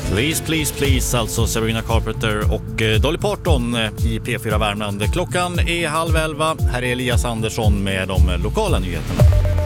Please, please, please, alltså Sabrina Carpenter och Dolly Parton i P4 Värmland. Klockan är 10:30. Här är Elias Andersson med de lokala nyheterna.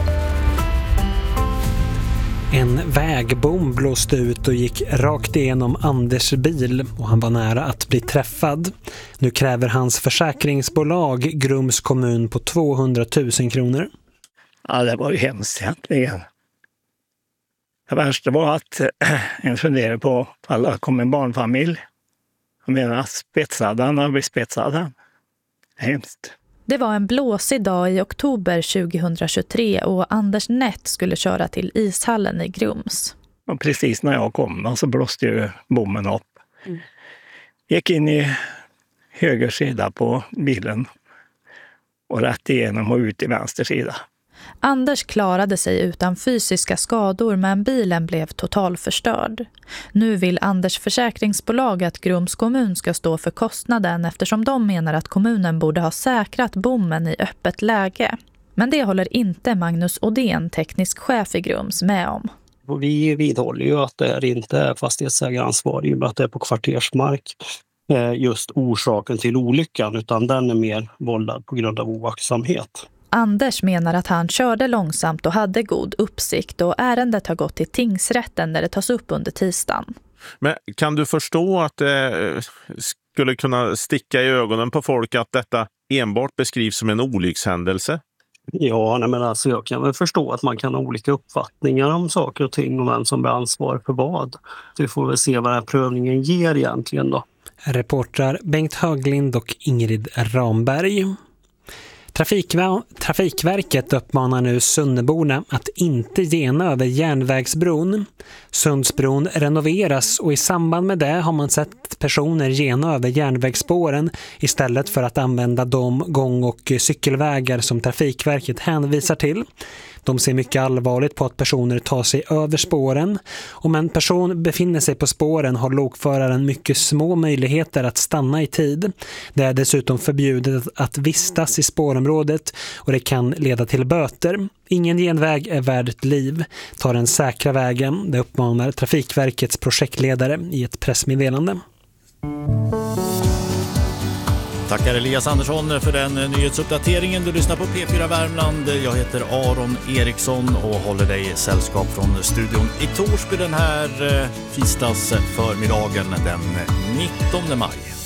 En vägbom blåste ut och gick rakt igenom Anders bil och han var nära att bli träffad. Nu kräver hans försäkringsbolag Grums kommun på 200 000 kronor. Ja, det var ju hemskt egentligen. Det värsta var att en funderade på alla kom en barnfamilj. Jag menar spetsade och blir spetsade. Hemskt. Det var en blåsig dag i oktober 2023 och Anders Nett skulle köra till ishallen i Grums. Och precis när jag kom så blåste ju bommen upp. Gick in i höger sida på bilen och rätt igenom och ut i vänster sida. Anders klarade sig utan fysiska skador men bilen blev totalförstörd. Nu vill Anders försäkringsbolag att Grums kommun ska stå för kostnaden eftersom de menar att kommunen borde ha säkrat bommen i öppet läge. Men det håller inte Magnus Odén, teknisk chef i Grums, med om. Och vi vidhåller ju att det inte är fastighetsägaransvar i och med att det är på kvartersmark just orsaken till olyckan, utan den är mer vållad på grund av oaktsamhet. Anders menar att han körde långsamt och hade god uppsikt och ärendet har gått till tingsrätten där det tas upp under tisdagen. Men kan du förstå att det skulle kunna sticka i ögonen på folk att detta enbart beskrivs som en olyckshändelse? Ja, men alltså jag kan väl förstå att man kan ha olika uppfattningar om saker och ting och vem som bär ansvar för vad. Så vi får väl se vad den här prövningen ger egentligen då. Reportrar Bengt Höglind och Ingrid Ramberg. Trafikverket uppmanar nu Sunneborna att inte gena över järnvägsbron. Sundsbron renoveras och i samband med det har man sett personer gena över järnvägsspåren istället för att använda de gång- och cykelvägar som Trafikverket hänvisar till. De ser mycket allvarligt på att personer tar sig över spåren. Om en person befinner sig på spåren har lokföraren mycket små möjligheter att stanna i tid. Det är dessutom förbjudet att vistas i spårområdet och det kan leda till böter. Ingen genväg är värd ett liv. Ta den säkra vägen, det uppmanar Trafikverkets projektledare i ett pressmeddelande. Tackar Elias Andersson för den nyhetsuppdateringen. Du lyssnar på P4 Värmland. Jag heter Aron Eriksson och håller dig sällskap från studion i Torsby den här tisdags förmiddagen den 19 maj.